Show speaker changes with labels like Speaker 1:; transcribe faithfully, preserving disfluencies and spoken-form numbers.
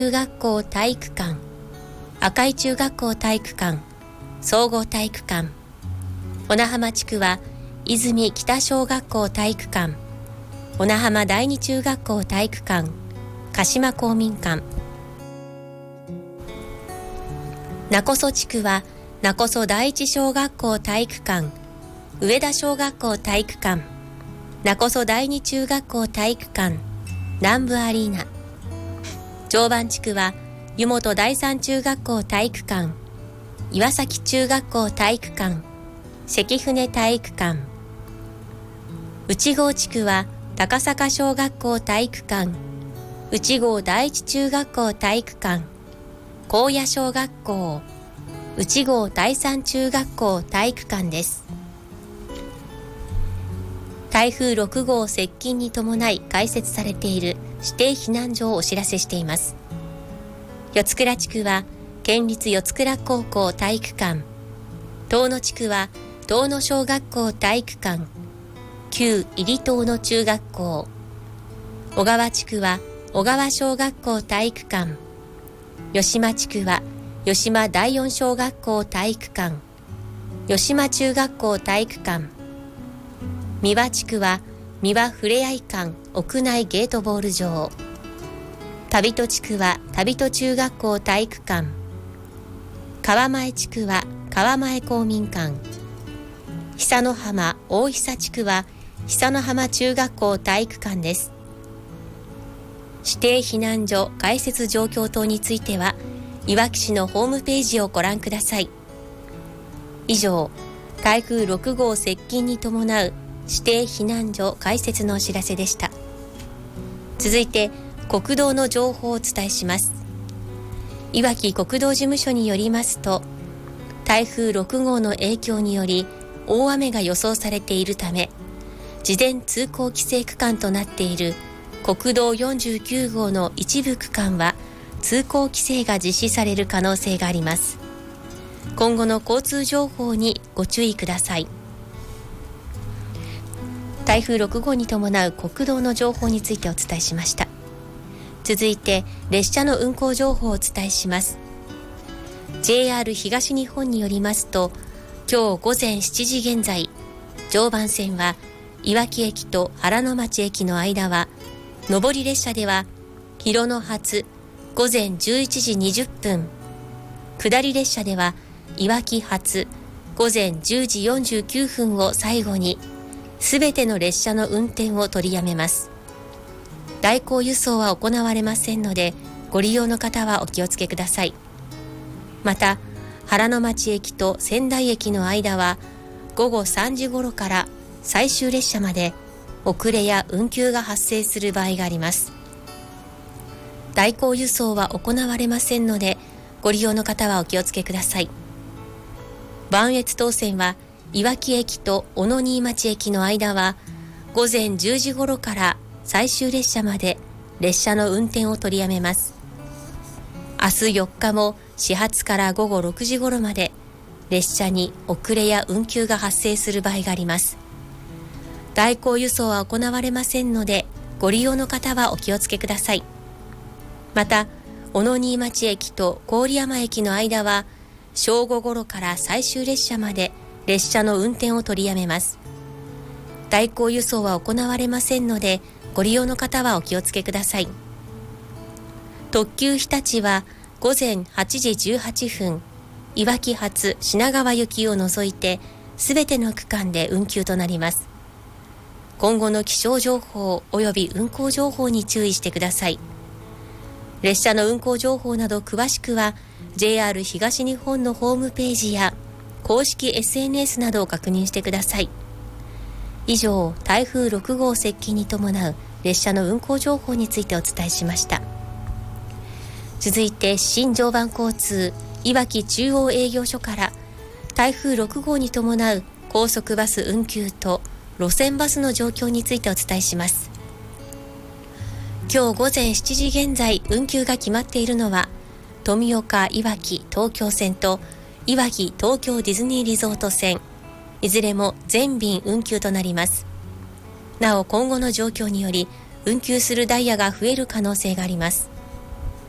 Speaker 1: 中学校体育館、赤井中学校体育館、総合体育館。小名浜地区は泉北小学校体育館、小名浜第二中学校体育館、鹿島公民館。勿来地区は勿来第一小学校体育館、上田小学校体育館、勿来第二中学校体育館、南部アリーナ。常磐地区は湯本第三中学校体育館、岩崎中学校体育館、関船体育館。内郷地区は高坂小学校体育館、内郷第一中学校体育館、高野小学校、内郷第三中学校体育館です。台風ろく号接近に伴い開設されている指定避難所をお知らせしています。四倉地区は県立四倉高校体育館、遠野地区は遠野小学校体育館、旧入遠野中学校。小川地区は小川小学校体育館、吉間地区は吉間第四小学校体育館、吉間中学校体育館。三輪地区は三輪ふれあい館屋内ゲートボール場。旅戸地区は旅戸中学校体育館。川前地区は川前公民館。久の浜大久地区は久の浜中学校体育館です。指定避難所開設状況等についてはいわき市のホームページをご覧ください。以上、台風ろく号接近に伴う指定避難所開設のお知らせでした。続いて国道の情報をお伝えします。いわき国道事務所によりますと、台風ろく号の影響により大雨が予想されているため、事前通行規制区間となっている国道よんじゅうきゅう号の一部区間は通行規制が実施される可能性があります。今後の交通情報にご注意ください。台風ろく号に伴う国道の情報についてお伝えしました。続いて列車の運行情報をお伝えします。 ジェイアール 東日本によりますと、今日午前しちじ現在、常磐線はいわき駅と原ノ町駅の間は上り列車では広野発午前じゅういちじにじゅっぷん、下り列車ではいわき発午前じゅうじよんじゅうきゅうふんを最後にすべての列車の運転を取りやめます。代行輸送は行われませんので、ご利用の方はお気をつけください。また原ノ町駅と仙台駅の間は午後さんじ頃から最終列車まで遅れや運休が発生する場合があります。代行輸送は行われませんので、ご利用の方はお気をつけください。磐越東線はいわき駅と小野新町駅の間は午前じゅうじ頃から最終列車まで列車の運転を取りやめます。明日よっかも始発から午後ろくじ頃まで列車に遅れや運休が発生する場合があります。代行輸送は行われませんので、ご利用の方はお気をつけください。また小野新町駅と郡山駅の間は正午頃から最終列車まで列車の運転を取りやめます。代行輸送は行われませんので、ご利用の方はお気をつけください。特急日立は午前はちじじゅうはっぷん、いわき発品川行きを除いてすべての区間で運休となります。今後の気象情報及び運行情報に注意してください。列車の運行情報など詳しくは ジェイアール 東日本のホームページや公式 エスエヌエス などを確認してください。以上、台風ろく号接近に伴う列車の運行情報についてお伝えしました。続いて新常磐交通いわき中央営業所から台風ろく号に伴う高速バス運休と路線バスの状況についてお伝えします。今日午前しちじ現在運休が決まっているのは富岡いわき東京線といわき東京ディズニーリゾート線、いずれも全便運休となります。なお今後の状況により運休するダイヤが増える可能性があります。